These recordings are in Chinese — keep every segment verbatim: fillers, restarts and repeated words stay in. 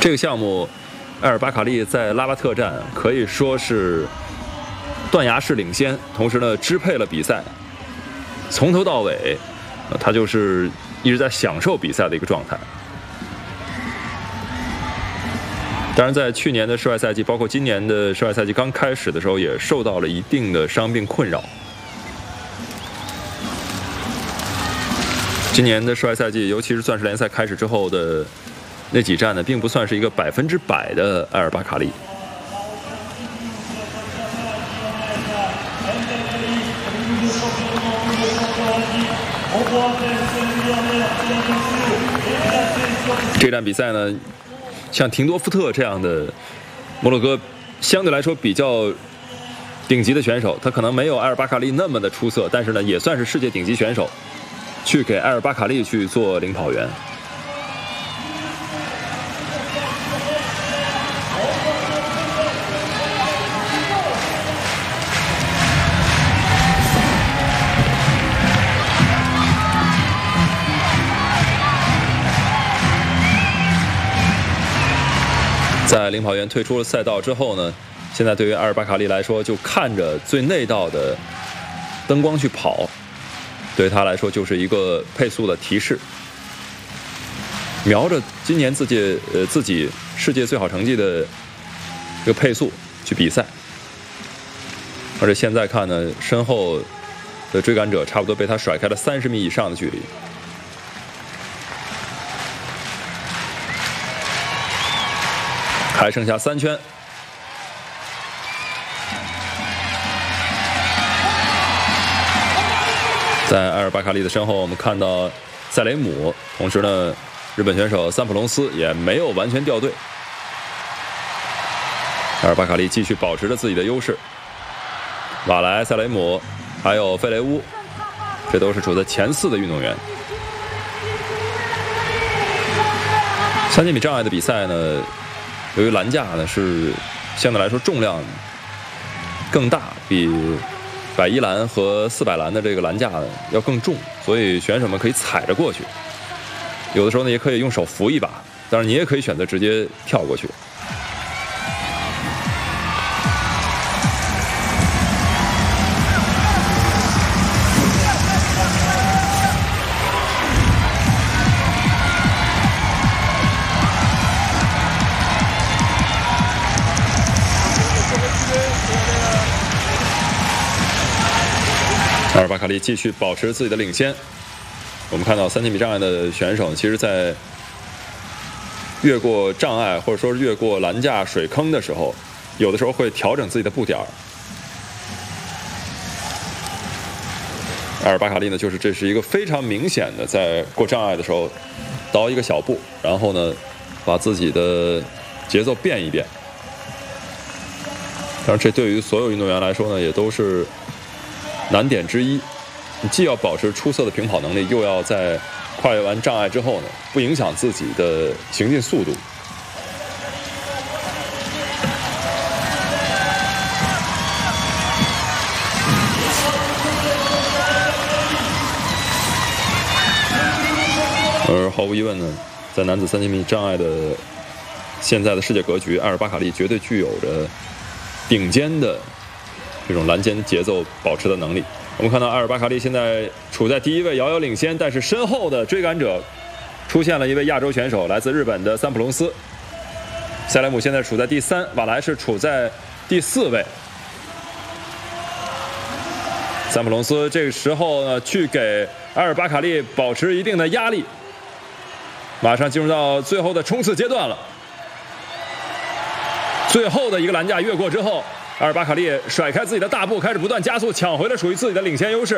这个项目，埃尔巴卡利在拉巴特站可以说是断崖式领先，同时呢支配了比赛，从头到尾，呃、他就是一直在享受比赛的一个状态。当然，在去年的世外赛季，包括今年的世外赛季刚开始的时候，也受到了一定的伤病困扰。今年的世外赛季，尤其是钻石联赛开始之后的那几站呢，并不算是一个百分之百的埃尔巴卡利。这站比赛呢，像廷多夫特这样的摩洛哥相对来说比较顶级的选手，他可能没有埃尔巴卡利那么的出色，但是呢，也算是世界顶级选手，去给埃尔巴卡利去做领跑员。在领跑员退出了赛道之后呢，现在对于埃尔巴卡利来说，就看着最内道的灯光去跑，对他来说就是一个配速的提示，瞄着今年自己呃自己世界最好成绩的一个配速去比赛。而且现在看呢，身后的追赶者差不多被他甩开了三十米以上的距离。还剩下三圈，在埃尔巴卡利的身后，我们看到塞雷姆，同时呢，日本选手桑普隆斯也没有完全掉队。埃尔巴卡利继续保持着自己的优势，瓦莱、塞雷姆还有费雷乌，这都是处在前四的运动员。三千米障碍的比赛呢，由于栏架呢是相对来说重量更大，比百一栏和四百栏的这个栏架呢要更重，所以选手们可以踩着过去。有的时候呢也可以用手扶一把，当然你也可以选择直接跳过去。埃尔巴卡利继续保持自己的领先。我们看到三千米障碍的选手，其实在越过障碍或者说是越过栏架、水坑的时候，有的时候会调整自己的步点。埃尔巴卡利呢，就是这是一个非常明显的，在过障碍的时候倒一个小步，然后呢，把自己的节奏变一变。当然，这对于所有运动员来说呢，也都是难点之一，你既要保持出色的平跑能力，又要在跨越完障碍之后呢，不影响自己的行进速度。而毫无疑问呢，在男子三千米障碍的现在的世界格局，埃尔巴卡利绝对具有着顶尖的这种栏间节奏保持的能力。我们看到埃尔巴卡利现在处在第一位，遥遥领先，但是身后的追赶者出现了一位亚洲选手，来自日本的桑普隆斯。塞莱姆现在处在第三，瓦莱是处在第四位。桑普隆斯这个时候呢，去给埃尔巴卡利保持一定的压力，马上进入到最后的冲刺阶段了。最后的一个栏架越过之后，埃尔巴卡利甩开自己的大步，开始不断加速，抢回了属于自己的领先优势，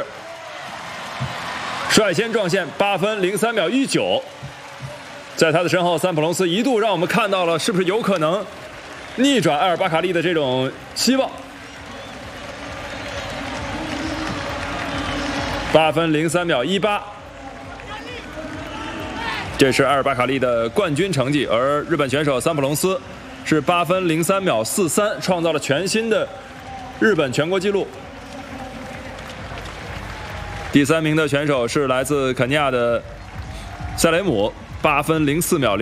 率先撞线八分零三秒一九。在他的身后，桑普隆斯一度让我们看到了是不是有可能逆转埃尔巴卡利的这种希望。八分零三秒一八，这是埃尔巴卡利的冠军成绩，而日本选手桑普隆斯是八分零三秒四三，创造了全新的日本全国纪录。第三名的选手是来自肯尼亚的塞雷姆，八分零四秒零。